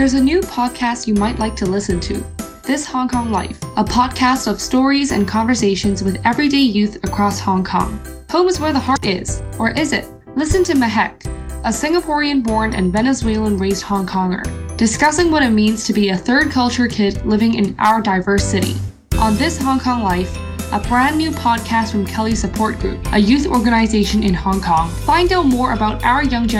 there's a new podcast you might like to listen to. This Hong Kong Life, a podcast of stories and conversations with everyday youth across Hong Kong. Home is where the heart is, or is it? Listen to Mehek, a Singaporean-born and Venezuelan-raised Hong Konger, discussing what it means to be a third-culture kid living in our diverse city. On This Hong Kong Life, a brand new podcast from Kelly Support Group, a youth organization in Hong Kong. Find out more about our young generation